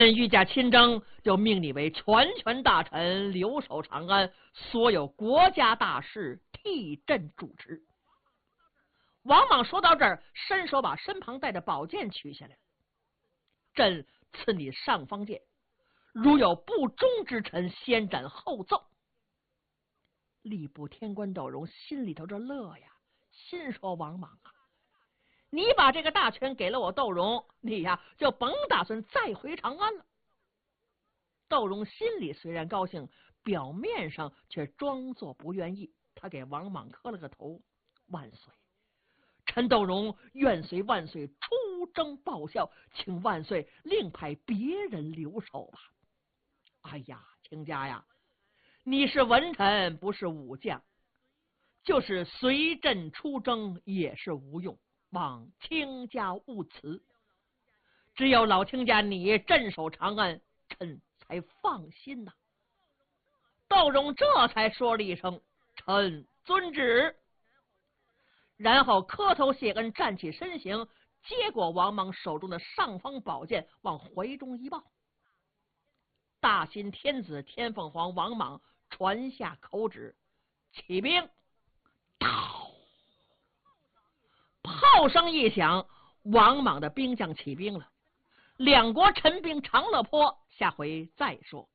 御驾亲征，就命你为全权大臣，留守长安，所有国家大事替朕主持。王莽说到这儿，伸手把身旁带的宝剑取下来，朕赐你尚方剑，如有不忠之臣，先斩后奏。吏部天官窦融心里头这乐呀，心说王莽啊，你把这个大权给了我窦融，你呀就甭打算再回长安了。窦融心里虽然高兴，表面上却装作不愿意。他给王莽磕了个头，万岁，臣窦融愿随万岁出征报效，请万岁另派别人留守吧。哎呀，卿家呀，你是文臣不是武将，就是随朕出征也是无用，望卿家勿辞。只有老卿家你镇守长安，臣才放心呐。窦融这才说了一声臣遵旨，然后磕头谢恩，站起身形，接过王莽手中的尚方宝剑，往怀中一抱。大新天子天凤凰王莽传下口旨，起兵。炮声一响，王莽的兵将起兵了。两国陈兵长乐坡，下回再说。